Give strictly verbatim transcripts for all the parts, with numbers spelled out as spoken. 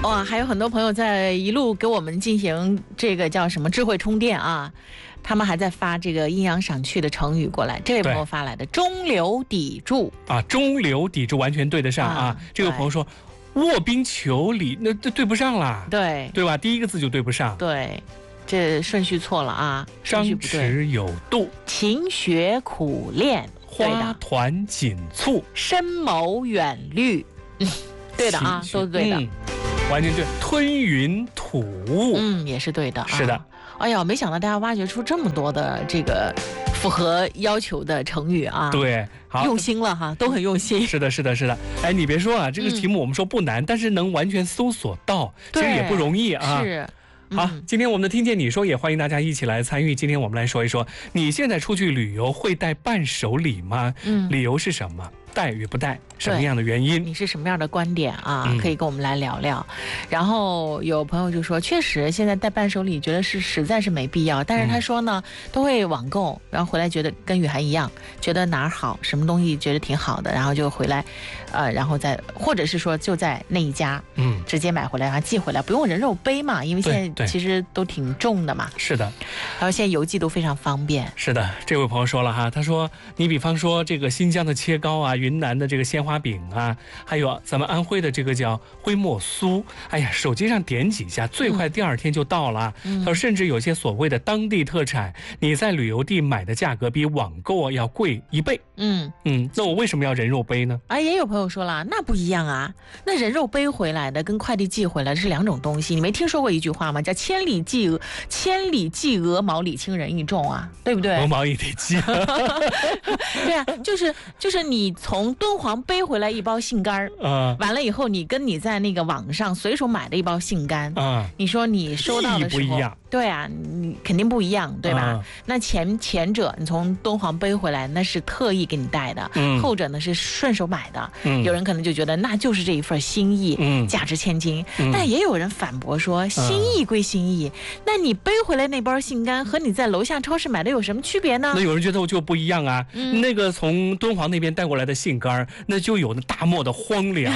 哇，还有很多朋友在一路给我们进行这个叫什么智慧充电啊，他们还在发这个阴阳赏去的成语过来。这位朋友发来的中流砥柱啊，中流砥柱完全对得上啊。啊这位朋友说卧冰求鲤，那这对不上啦， 对对吧？第一个字就对不上， 对，这顺序错了啊， 张弛有度， 勤学苦练， 花团锦簇， 深谋远虑，嗯，对的啊，都是对的。嗯完全对，吞云吐雾， 嗯，也是对的、啊。 是的， 哎呀，没想到大家挖掘出这么多的这个符合要求的成语啊！ 对，好， 用心了哈，都很用心。 是的，是的，是的。哎，你别说啊，这个题目我们说不难，嗯、但是能完全搜索到，其实也不容易啊。 是。 好，嗯、今天我们的听见你说也欢迎大家一起来参与。今天我们来说一说，你现在出去旅游会带伴手礼吗？嗯，理由是什么？带与不带，什么样的原因？ 你是什么样的观点啊？嗯、可以跟我们来聊聊。然后有朋友就说，确实现在带伴手礼觉得是实在是没必要，但是他说呢，嗯、都会网购，然后回来觉得跟雨涵一样，觉得哪儿好，什么东西觉得挺好的，然后就回来，呃，然后再或者是说就在那一家，嗯，直接买回来，然后寄回来，不用人肉背嘛，因为现在其实都挺重的嘛。 是的， 然后现在邮寄都非常方便。 是的，这位朋友说了哈，他说你比方说这个新疆的切糕啊。云南的这个鲜花饼啊，还有咱们安徽的这个叫徽墨酥，哎呀，手机上点几下，最快第二天就到了。嗯、他说，甚至有些所谓的当地特产，你在旅游地买的价格比网购要贵一倍。嗯嗯，那我为什么要人肉背呢？ 啊，也有朋友说了，那不一样啊，那人肉背回来的跟快递寄回来的是两种东西。你没听说过一句话吗？叫千里寄鹅，千里寄鹅毛，礼轻人意重啊，对不对？ 鹅毛也得寄。 对啊，就是就是你从从敦煌背回来一包杏干啊，完了以后你跟你在那个网上随手买的一包杏干啊，你说你收到的时候， 意义不一样， 对啊，你肯定不一样，对吧？啊、那前前者你从敦煌背回来，那是特意给你带的，嗯、后者呢是顺手买的。嗯、有人可能就觉得那就是这一份心意，嗯、价值千金。嗯、但也有人反驳说，心意归心意，嗯、那你背回来那包杏干和你在楼下超市买的有什么区别呢？ 那有人觉得就不一样啊，嗯、那个从敦煌那边带过来的杏干，那就有那大漠的荒凉，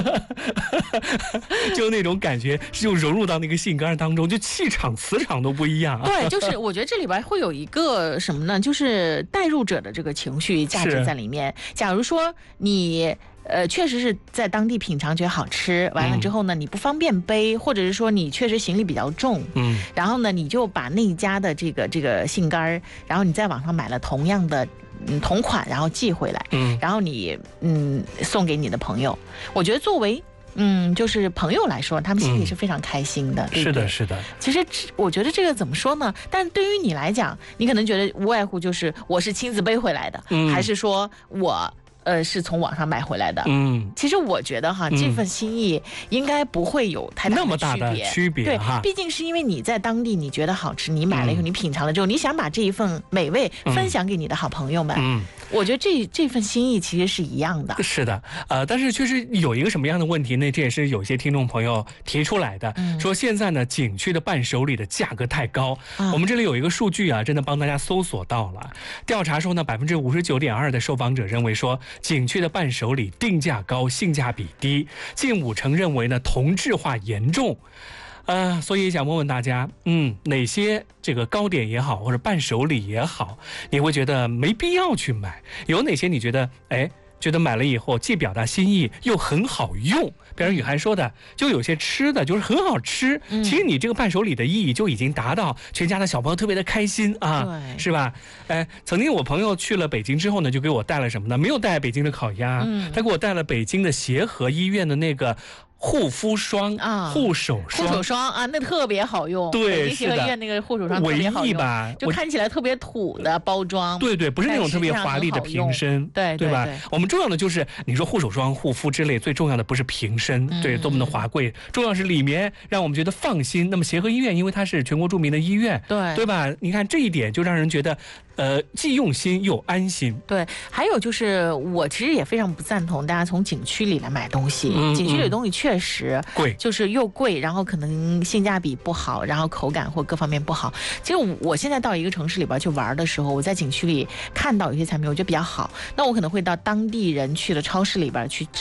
就那种感觉，就融入到那个杏干当中，就气场磁场都不一样。 对，就是我觉得这里边会有一个什么呢？就是带入者的这个情绪价值在里面。假如说你呃确实是在当地品尝觉得好吃，完了之后呢，你不方便背，或者是说你确实行李比较重，嗯，然后呢，你就把那一家的这个这个杏干，然后你在网上买了同样的。嗯，同款然后寄回来，嗯，然后你嗯送给你的朋友，我觉得作为嗯就是朋友来说，他们心里是非常开心的，嗯、对不对？ 是的，是的。 其实我觉得这个怎么说呢？但对于你来讲，你可能觉得无外乎就是我是亲自背回来的，嗯、还是说我。呃，是从网上买回来的。嗯，其实我觉得哈，嗯、这份心意应该不会有太大的区别。 那么大的区别， 对哈，毕竟是因为你在当地你觉得好吃，你买了以后，嗯、你品尝了之后，你想把这一份美味分享给你的好朋友们。嗯，我觉得这这份心意其实是一样的。 是的，呃，但是确实有一个什么样的问题呢？这也是有些听众朋友提出来的，嗯、说现在呢，景区的伴手礼的价格太高。啊、我们这里有一个数据啊，真的帮大家搜索到了。调查说呢，百分之五十九点二的受访者认为说。景区的伴手礼定价高，性价比低，近五成认为呢同质化严重，呃，所以想问问大家，嗯，哪些这个糕点也好，或者伴手礼也好，你会觉得没必要去买？有哪些你觉得，哎？觉得买了以后既表达心意又很好用，比如雨涵说的，就有些吃的就是很好吃，嗯、其实你这个伴手礼的意义就已经达到全家的小朋友特别的开心啊，是吧？哎，曾经我朋友去了北京之后呢，就给我带了什么呢？没有带北京的烤鸭，嗯、他给我带了北京的协和医院的那个。护肤霜啊，护手霜， 护手霜啊，那特别好用。 对， 是的。协和医院那个护手霜特别好用吧， 就看起来特别土的包装。 对对，不是那种特别华丽的瓶身， 对对吧？我们重要的就是你说护手霜、护肤之类，最重要的不是瓶身，嗯、对，多么的华贵，重要是里面让我们觉得放心。那么协和医院，因为它是全国著名的医院， 对对吧？你看这一点就让人觉得。呃，既用心又安心。 对，还有就是我其实也非常不赞同大家从景区里来买东西。嗯、景区里的东西确实贵， 就是又贵，然后可能性价比不好，然后口感或各方面不好。其实我现在到一个城市里边去玩的时候，我在景区里看到有些产品，我觉得比较好，那我可能会到当地人去的超市里边去找。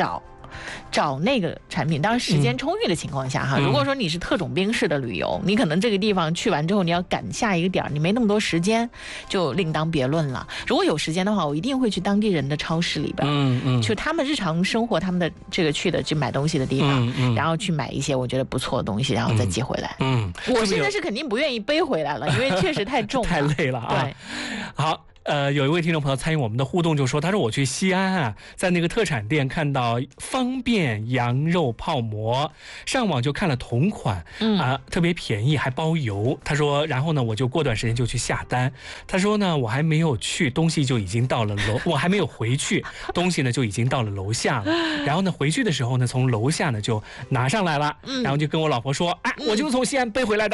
找那个产品。当然时间充裕的情况下哈，嗯、如果说你是特种兵式的旅游，你可能这个地方去完之后你要赶下一个点，你没那么多时间，就另当别论了。如果有时间的话，我一定会去当地人的超市里边，嗯嗯，就他们日常生活他们的这个去的去买东西的地方，嗯嗯、然后去买一些我觉得不错的东西，然后再寄回来。嗯，嗯我现在是肯定不愿意背回来了，因为确实太重了， 太累了啊。对，好。呃，有一位听众朋友参与我们的互动，就说：“他说我去西安啊，在那个特产店看到方便羊肉泡馍，上网就看了同款，嗯啊、呃，特别便宜，还包邮。他说，然后呢，我就过段时间就去下单。他说呢，我还没有去，东西就已经到了楼，我还没有回去，东西呢就已经到了楼下了。然后呢，回去的时候呢，从楼下呢就拿上来了，然后就跟我老婆说，啊，我就从西安背回来的。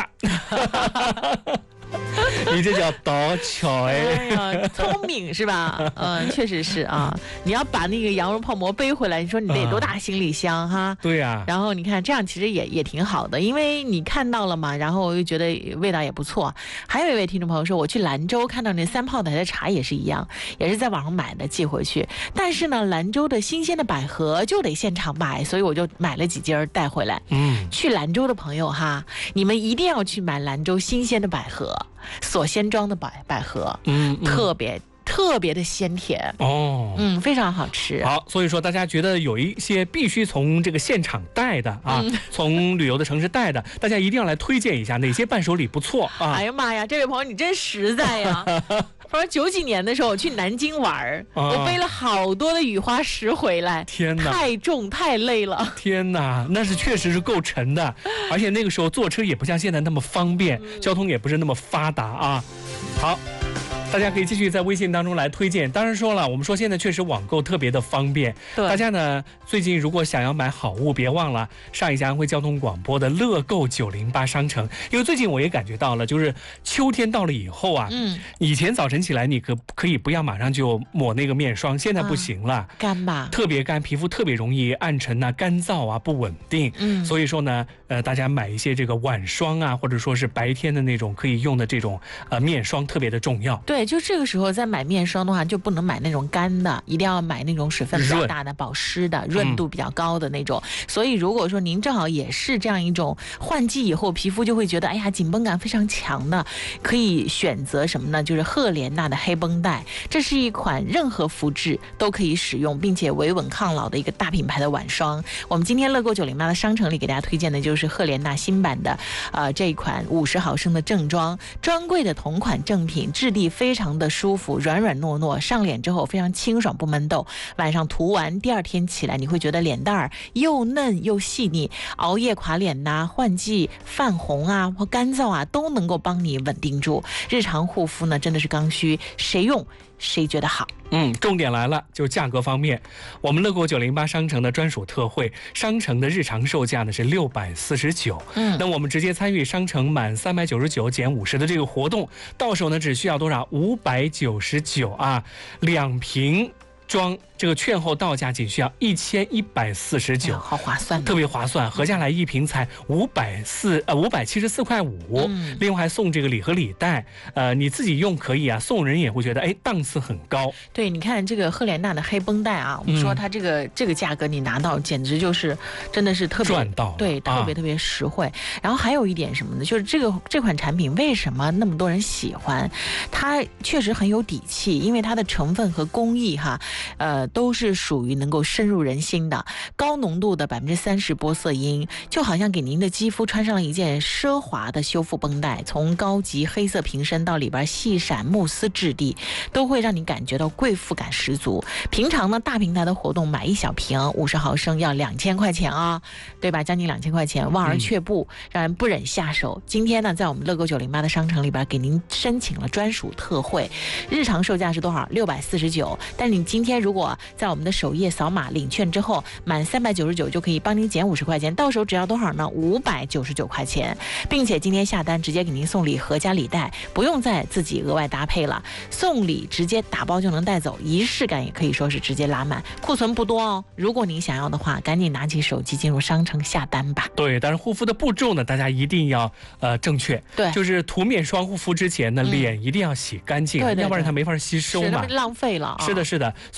你这叫倒巧哎！ 哎呀，聪明是吧？嗯，确实是啊。你要把那个羊肉泡馍背回来，你说你得多大行李箱哈？ 对呀、啊。 然后你看这样其实也也挺好的，因为你看到了嘛，然后我又觉得味道也不错。还有一位听众朋友说，我去兰州看到那三炮台的茶也是一样，也是在网上买的寄回去。但是呢，兰州的新鲜的百合就得现场买，所以我就买了几斤带回来。嗯，去兰州的朋友哈，你们一定要去买兰州新鲜的百合。锁仙庄的百百合，嗯，嗯特别特别的鲜甜哦，嗯，非常好吃。 好，所以说大家觉得有一些必须从这个现场带的啊，嗯、从旅游的城市带的，大家一定要来推荐一下哪些伴手礼不错啊。 哎呀妈呀，这位朋友你真实在呀！我说九几年的时候我去南京玩，啊、我背了好多的雨花石回来， 天哪， 太重太累了。 天哪，那是确实是够沉的，而且那个时候坐车也不像现在那么方便，嗯、交通也不是那么发达啊。好。大家可以继续在微信当中来推荐。当然说了，我们说现在确实网购特别的方便。对，大家呢最近如果想要买好物，别忘了上一下安徽交通广播的乐购九零八商城，因为最近我也感觉到了，就是秋天到了以后啊，嗯，以前早晨起来你可可以不要马上就抹那个面霜，现在不行了，啊、 干吧， 特别干，皮肤特别容易暗沉啊、干燥啊、不稳定。嗯，所以说呢，呃，大家买一些这个晚霜啊，或者说是白天的那种可以用的这种呃面霜，特别的重要。 对。就这个时候再买面霜的话，就不能买那种干的，一定要买那种水分比较大的、保湿的、润度比较高的那种。嗯、所以如果说您正好也是这样一种换季以后皮肤就会觉得哎呀紧绷感非常强的，可以选择什么呢？就是赫莲娜的黑绷带，这是一款任何肤质都可以使用并且维稳抗老的一个大品牌的晚霜。我们今天乐购九零八的商城里给大家推荐的就是赫莲娜新版的呃这一款五十毫升的正装，专柜的同款正品，质地非常非常的舒服，软软糯糯，上脸之后非常清爽不闷痘，晚上涂完第二天起来你会觉得脸蛋儿又嫩又细腻，熬夜垮脸呐、啊、换季泛红啊或干燥啊都能够帮你稳定住。日常护肤呢真的是刚需，谁用谁觉得好。 嗯，重点来了，就价格方面，我们乐购九零八商城的专属特惠，商城的日常售价呢是六百四十九，嗯，那我们直接参与商城满三百九十九减五十的这个活动，到手呢只需要多少？五百九十九啊，两瓶装。这个券后到价仅需要一千一百四十九， 好划算， 特别划算，合下来一瓶才五百四呃五百七十四块五，嗯，另外还送这个礼盒礼袋，呃，你自己用可以啊，送人也会觉得哎档次很高。 对，你看这个赫莲娜的黑绷带啊，我们说它这个、嗯、这个价格你拿到简直就是真的是特别赚到， 对，特别特别实惠。啊、然后还有一点什么呢？就是这个这款产品为什么那么多人喜欢？它确实很有底气，因为它的成分和工艺哈，呃。都是属于能够深入人心的，高浓度的百分之三十玻色因，就好像给您的肌肤穿上了一件奢华的修复绷带，从高级黑色瓶身到里边细闪慕斯质地，都会让你感觉到贵妇感十足。平常呢，大平台的活动买一小瓶五十毫升要两千块钱啊，对吧？将近两千块钱，望而却步，嗯、让人不忍下手。今天呢，在我们乐购九零八的商城里边给您申请了专属特惠，日常售价是多少？六百四十九，但你今天如果在我们的首页扫码领券之后，满三百九十九就可以帮您减五十块钱，到手只要多少呢？五百九十九块钱，并且今天下单直接给您送礼盒加礼袋，不用再自己额外搭配了，送礼直接打包就能带走，仪式感也可以说是直接拉满，库存不多哦。如果您想要的话，赶紧拿起手机进入商城下单吧。 对，但是护肤的步骤呢，大家一定要呃正确。对，就是涂面霜护肤之前呢，嗯、脸一定要洗干净，对对对，要不然它没法吸收嘛， 是浪费了、啊。 是的，是的，所以说。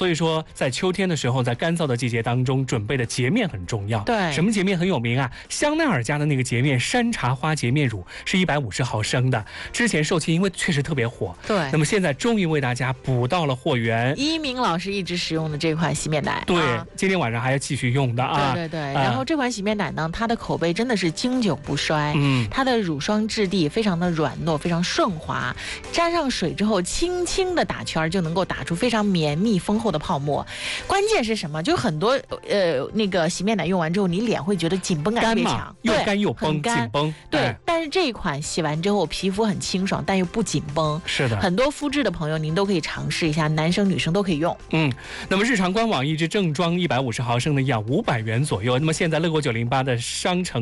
在秋天的时候，在干燥的季节当中，准备的洁面很重要。 对， 什么洁面很有名啊？香奈儿家的那个洁面山茶花洁面乳是一百五十毫升的，之前售罄因为确实特别火。 对， 那么现在终于为大家补到了货源。 一鸣老师一直使用的这款洗面奶， 对， 啊、 今天晚上还要继续用的啊。 对对对，然后这款洗面奶呢，它的口碑真的是经久不衰。 嗯， 它的乳霜质地非常的软糯，非常顺滑，沾上水之后，轻轻的打圈就能够打出非常绵密丰厚的泡沫。关键是什么？就很多呃那个洗面奶用完之后，你脸会觉得紧绷感特别强， 又干又绷，紧绷。 对、 哎， 但是这一款洗完之后，皮肤很清爽，但又不紧绷。 是的， 很多肤质的朋友您都可以尝试一下，男生女生都可以用。 嗯，那么日常官网一支正装一百五十毫升的药五百元左右，那么现在乐购九零八的商城。